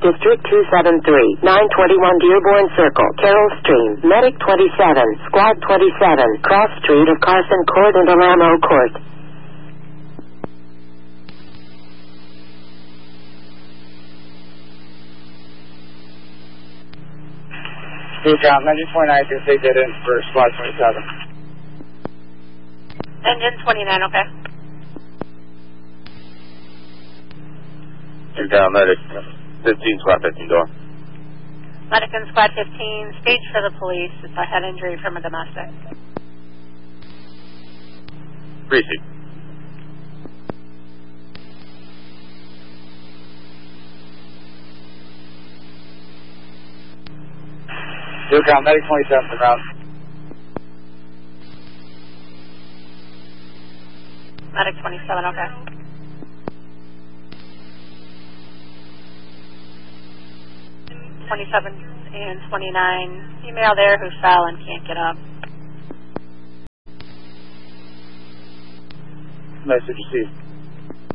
District 273, 921 Dearborn Circle, Carroll Stream, Medic 27, Squad 27, Cross Street of Carson Court and Alamo Court. Crew count 1929 to say dead end for Squad 27. Engine 29, okay. Crew count medic 15, Squad 15 door. Medic and Squad 15, stage for the police. It's a head injury from a domestic. Precinct. Crew count medic 27 for ground. Medic 27, okay. '27 and 29, female there who fell and can't get up. Message received.